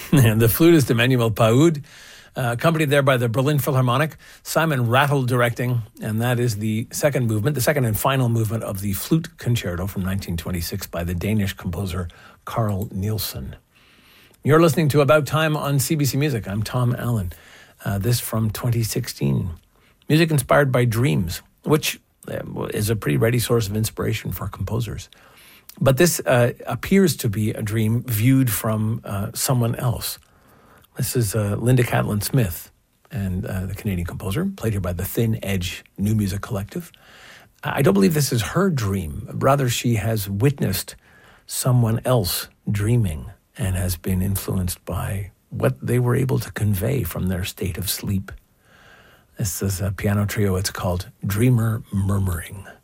And the flutist Emmanuel Paoud, accompanied there by the Berlin Philharmonic, Simon Rattle directing, and that is the second and final movement of the Flute Concerto from 1926 by the Danish composer Carl Nielsen. You're listening to About Time on CBC Music. I'm Tom Allen. This from 2016. Music inspired by dreams, which is a pretty ready source of inspiration for composers. But this appears to be a dream viewed from someone else. This is Linda Catlin Smith, and the Canadian composer, played here by the Thin Edge New Music Collective. I don't believe this is her dream. Rather, she has witnessed someone else dreaming and has been influenced by what they were able to convey from their state of sleep. This is a piano trio. It's called Dreamer Murmuring.